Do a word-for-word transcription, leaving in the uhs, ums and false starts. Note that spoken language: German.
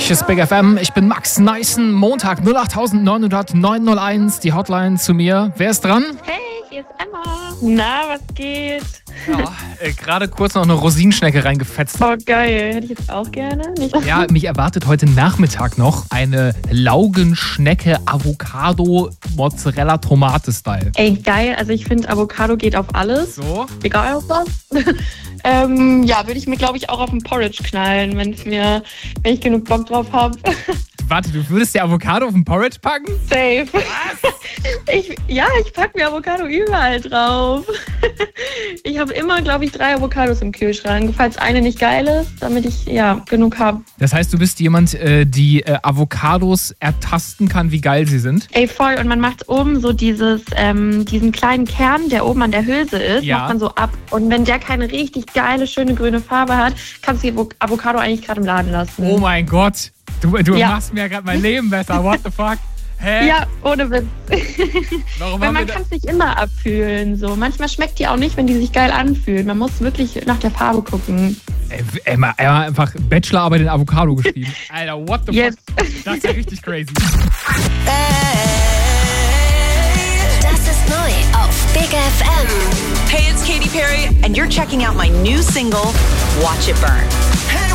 Hier ist Big F M, ich bin Max Nyson, Montag null acht neun null null neun null eins, die Hotline zu mir. Wer ist dran? Hey, hier ist Emma. Na, was geht? Ja, äh, gerade kurz noch eine Rosinenschnecke reingefetzt. Oh, geil. Hätte ich jetzt auch gerne. Nicht? Ja, mich erwartet heute Nachmittag noch eine Laugenschnecke Avocado Mozzarella Tomate Style. Ey, geil. Also ich finde, Avocado geht auf alles. So? Egal auf was. ähm, ja, würde ich mir, glaube ich, auch auf ein Porridge knallen, wenn es mir, wenn ich genug Bock drauf habe. Warte, du würdest die Avocado auf den Porridge packen? Safe. Was? Ich, ja, ich packe mir Avocado überall drauf. Ich habe immer, glaube ich, drei Avocados im Kühlschrank, falls eine nicht geil ist, damit ich ja genug habe. Das heißt, du bist jemand, äh, die äh, Avocados ertasten kann, wie geil sie sind? Ey, voll. Und man macht oben so dieses, ähm, diesen kleinen Kern, der oben an der Hülse ist, Ja. macht man so ab. Und wenn der keine richtig geile, schöne grüne Farbe hat, kannst du die Avo- Avocado eigentlich gerade im Laden lassen. Oh mein Gott, du, du Ja. machst mir gerade mein Leben besser. What the fuck? Hä? Ja, ohne Witz. Warum Weil haben wir man da- kann es nicht immer abfühlen. So. Manchmal schmeckt die auch nicht, wenn die sich geil anfühlen. Man muss wirklich nach der Farbe gucken. Ey, Emma, Emma hat einfach Bachelorarbeit in Avocado geschrieben. Alter, what the Yes. fuck? Das ist ja richtig crazy. Das ist neu auf Big F M. Hey, it's Katy Perry, and you're checking out my new single, Watch It Burn. Hey,